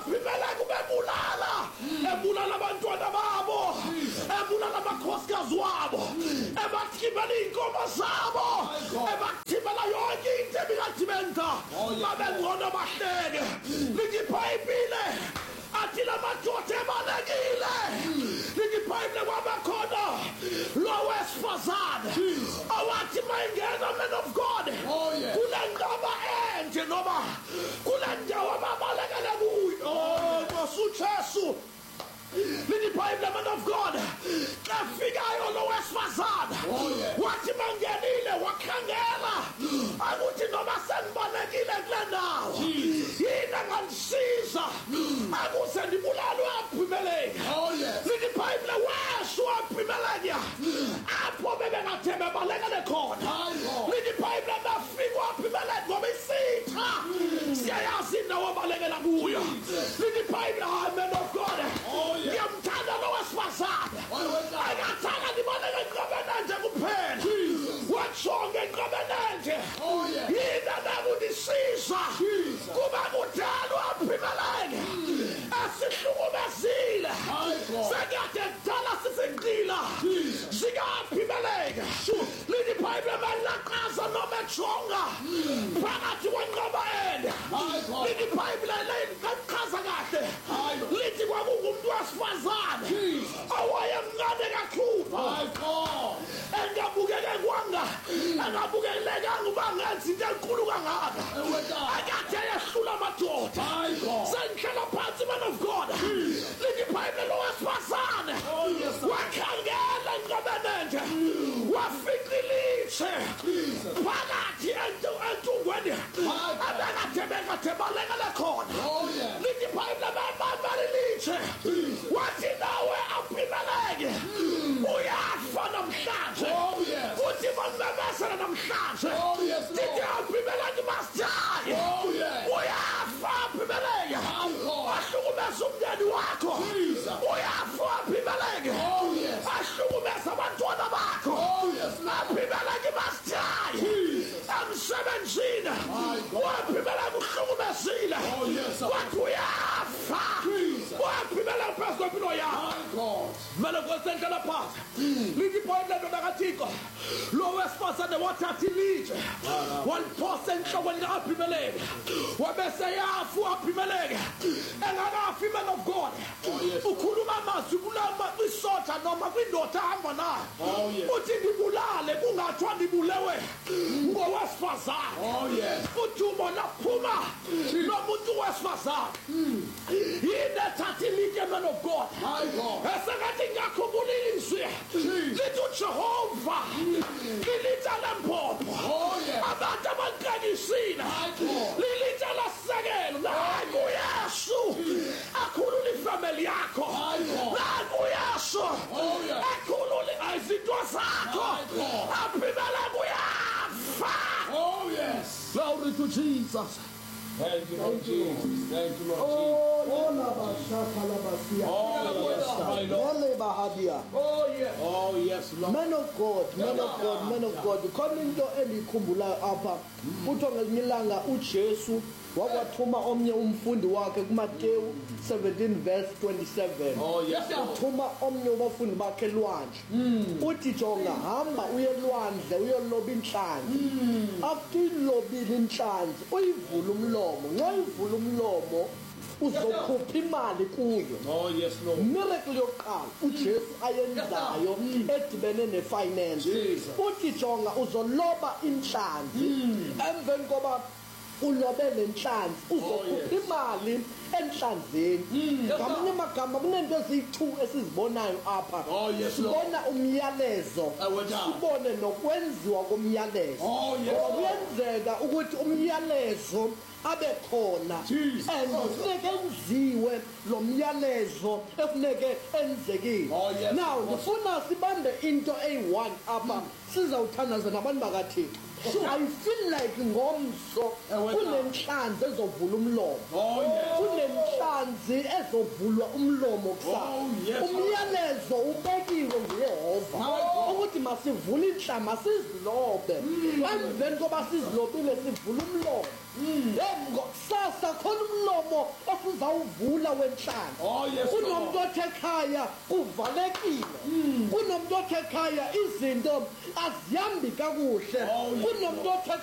aphimela kubebulala ebulala abantwana babo ebulala amakhosikazi wabo ebathibela iy'nkomo zabo ebathibela yonke into ebingathibenza babengcono bahleke lithi iBhayibhile athi la madoda ebalekile lithi iBhayibhile kwabakhona lo wesifazane owathi mayingena man of God kule ngqaba enje noma kule ndawo ababalekele kuyo Nkosi uJesu lithi iBhayibhile man of God kafikayo lo wesifazane wathi mangenile wakhangela akuthi noma sengibalekile kule ndawo yini angangisiza akuze ndibulale uAbimeleki lithi iBhayibhile wesho uAbimeleki apho bebengathembe balekele khona lithi iBhayibhile bafika uAbimeleki ngoba isitha siyayazi indawo abalekela kuyo lithi iBhayibhile man of God ngiyamthanda lo wesifazane akathanga ndibaleke enqabeni nje kuphela wajonge enqabeni nje yina nakundisiza kuba kudala uAbimeleki asihlukumezile sekade kudala sisenqila sika-Abimeleki lithi iBhayibhile balaqaza noma ejonga phakathi kwenqabeni lithi iBhayibhile liqaza kahle lithi kwakungumuntu wesifazane owayemncane kakhulu engabukeke kwanga engabukelekanga uba ngenza into enkulu kangaka akade yehlula amadoda sengihlala phansi man of God lithi iBhayibhile lo wesifazane wakhangela enqabeni nje wafica ilitshe phakathi entungweni abekade balekele khona lithi iBhayibhile balilitshe wathi nawe Abimeleki uyafa namhlanje uthi banibebesele namhlanje lithi Abimeleki masjaye uyafa Abimeleki ahlukumeza umndeni wakho uyafa Abimeleki ahlukumeza abantwana bakho Abimeleki masjaye emsebenzini uAbimeleki uhlukumezile wathi uyafa uAbimeleki phezu kwempilo yakho mele kwesenhlala phansi lithi iBhayibhile ndoda kaThixo lo wesifazane wathatha ilitshe waliphosa enhlokweni ka-Abimeleki wabese yafa uAbimeleki engakafi man of God ukhuluma amazwi kulama kwisoja noma kwindoda ahamba nayo uthi ndibulale kungathiwa ndibulewe ngowesifazane uthi ubona phuma nomuntu wesifazane yini ethatha ilitshe man of God esekathi ngiyakhumbula ilizwi lithi uJehova ilitshe lempopho abantu abanqakisile lilitshe lasekelo naku Yesu akhulula ifamily yakho naku Yesu akhulula izinto zakho Abimeleki uyafa glory to Jesus. Thank you, Lord Jesus. Thank you, Lord Jesus. Oh, yes, Lord. Man of God, man of God, man of God. Khona into endiyikhumbulayo apha kuthiwa ngelinye ilanga uJesu wakwathuma omnye umfundi wakhe kuMateyu 17 verse 27 uthuma omnye wabafundi bakhe elwandle uthi jonga hamba uye elwandle uyoloba inhlanzi after ilobile inhlanzi uyivula umlomo nxa uyivula umlomo uzokhupha imali kuyo miracle yokuqala uJesu ayenzayo edibene nefinance uthi jonga uzoloba inhlanzi emveni koba ulobele inhlanzi uzokhupha imali enhlanzeni ngamanye amagama kunento eziyi-2 esizibonayo apha sibona umyalezo sibone nokwenziwa komyalezo kuyenzeka ukuthi umyalezo abe khona and kufuneka enziwe lo myalezo efuneke enzekile now ndifuna sibambe into eyi-1 apha sizawuthandaza nabantu bakaThixo I feel like ngomso kunenhlanzi ezovula umlomo kunenhlanzi ezovulwa umlomo kusasa umyalezo ubekiwe nguYehova ukuthi masivule inhlanzi masizilobe emveni koba sizilobile sivule umlomo ngokusasa khona umlomo inkosi uzawuvula wenhlanga. Oh, yes, Lord. Kunomuntu othe ekhaya kuvalekile. Kunomuntu othe ekhaya izinto azihambi kakuhle. Oh, yes, Kunomuntu othe